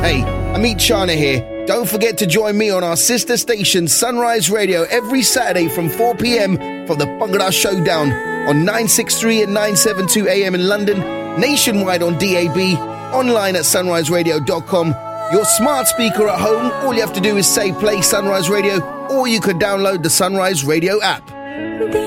Hey, Amit Chana here. Don't forget to join me on our sister station Sunrise Radio every Saturday from 4 p.m. for the Bhangra Showdown on 963 and 972 AM in London, nationwide on DAB, online at sunriseradio.com. Your smart speaker at home, all you have to do is say play Sunrise Radio, or you could download the Sunrise Radio app.